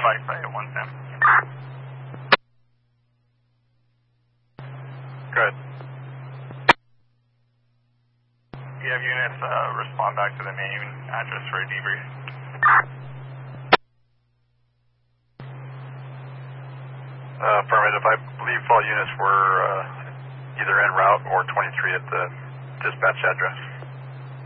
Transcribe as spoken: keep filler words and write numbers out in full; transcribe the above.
flight site at one ten. Good. You have units uh, respond back to the main address for a debrief. Uh, affirmative. I believe all units were uh, either en route or twenty-three at the dispatch address.